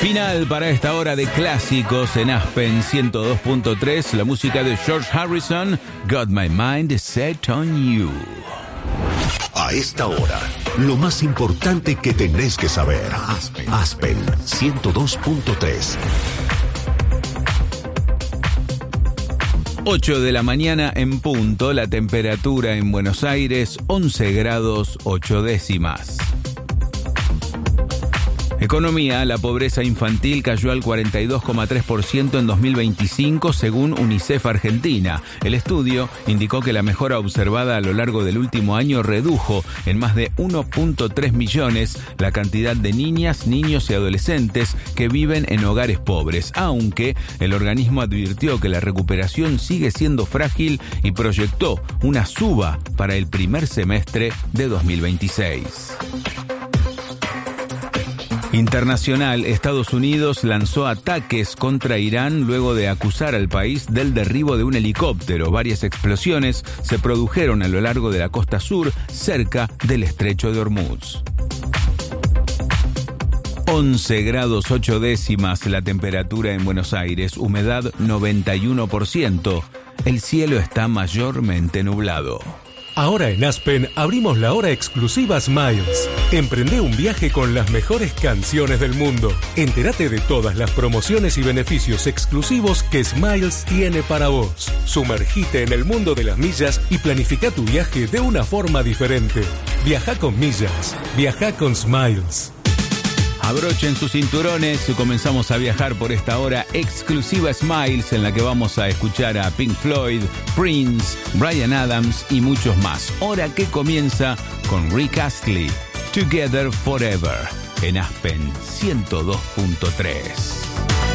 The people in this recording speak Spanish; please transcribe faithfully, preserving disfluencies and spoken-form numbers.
Final para esta hora de clásicos en Aspen ciento dos punto tres, la música de George Harrison, Got My Mind Set on You. A esta hora, lo más importante que tenés que saber. Aspen, Aspen ciento dos punto tres. ocho de la mañana en punto, la temperatura en Buenos Aires, once grados ocho décimas. Economía, la pobreza infantil cayó al cuarenta y dos coma tres por ciento en dos mil veinticinco según UNICEF Argentina. El estudio indicó que la mejora observada a lo largo del último año redujo en más de uno punto tres millones la cantidad de niñas, niños y adolescentes que viven en hogares pobres, aunque el organismo advirtió que la recuperación sigue siendo frágil y proyectó una suba para el primer semestre de dos mil veintiséis. Internacional, Estados Unidos lanzó ataques contra Irán luego de acusar al país del derribo de un helicóptero. Varias explosiones se produjeron a lo largo de la costa sur, cerca del estrecho de Hormuz. once grados ocho décimas la temperatura en Buenos Aires, humedad noventa y uno por ciento. El cielo está mayormente nublado. Ahora en Aspen abrimos la hora exclusiva Smiles. Emprende un viaje con las mejores canciones del mundo. Entérate de todas las promociones y beneficios exclusivos que Smiles tiene para vos. Sumergite en el mundo de las millas y planifica tu viaje de una forma diferente. Viaja con millas. Viaja con Smiles. Abrochen sus cinturones y comenzamos a viajar por esta hora exclusiva Smiles, en la que vamos a escuchar a Pink Floyd, Prince, Bryan Adams y muchos más. Hora que comienza con Rick Astley, Together Forever, en Aspen ciento dos punto tres.